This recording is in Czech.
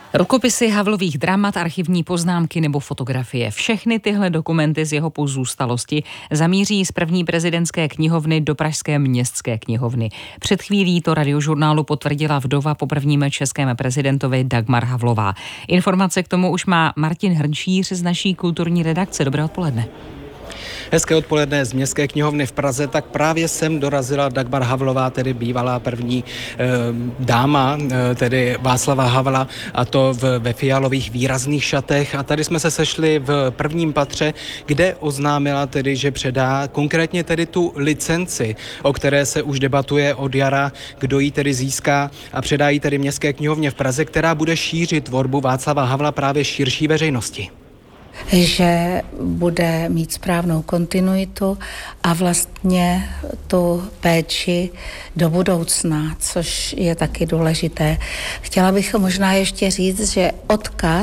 Rukopisy Havlových dramat, archivní poznámky nebo fotografie. Všechny tyhle dokumenty z jeho pozůstalosti zamíří z první prezidentské knihovny do pražské městské knihovny. Před chvílí to Radiožurnálu potvrdila vdova po prvním českém prezidentovi Dagmar Havlová. Informace k tomu už má Martin Hrnčíř z naší kulturní redakce. Dobré odpoledne. Hezké odpoledne z Městské knihovny v Praze. Tak právě sem dorazila Dagmar Havlová, tedy bývalá první dáma, tedy Václava Havla, a to ve fialových výrazných šatech. A tady jsme se sešli v prvním patře, kde oznámila tedy, že předá konkrétně tedy tu licenci, o které se už debatuje od jara, kdo ji tedy získá, a předá ji tedy Městské knihovně v Praze, která bude šířit tvorbu Václava Havla právě širší veřejnosti. Že bude mít správnou kontinuitu a vlastně tu péči do budoucna, což je taky důležité. Chtěla bych možná ještě říct, že odkaz